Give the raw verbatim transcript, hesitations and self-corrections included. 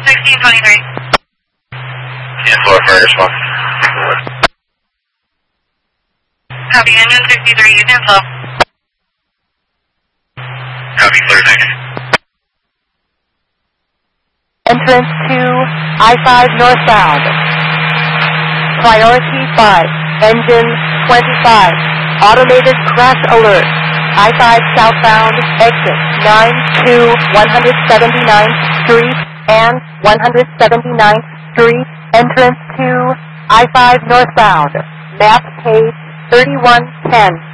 sixteen twenty-three. ten four for response. Copy, engine sixty-three, use inflow. Copy, clear next. Entrance to I five northbound. Priority five, engine twenty-five. Automated crash alert. I five southbound, exit nine two one seventy-ninth Street and one seventy-ninth Street. Entrance to I five northbound. Map page thirty-one ten.